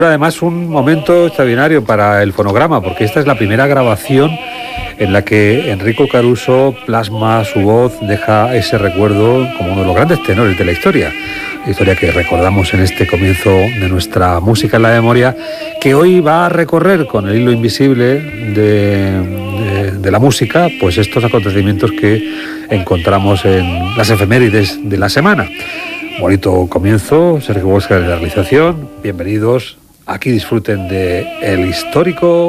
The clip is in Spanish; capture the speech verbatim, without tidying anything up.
Además, un momento extraordinario para el fonograma, porque esta es la primera grabación en la que Enrico Caruso plasma su voz, deja ese recuerdo como uno de los grandes tenores de la historia. La historia que recordamos en este comienzo de nuestra música en la memoria, que hoy va a recorrer con el hilo invisible de, de, de la música, pues estos acontecimientos que encontramos en las efemérides de la semana. Bonito comienzo, Sergio Bosca de la realización. Bienvenidos. Aquí disfruten de el histórico